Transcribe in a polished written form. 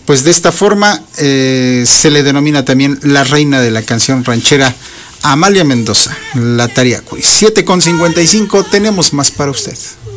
pues de esta forma se le denomina también la reina de la canción ranchera, Amalia Mendoza, la Tariacuris. 7:55, tenemos más para usted.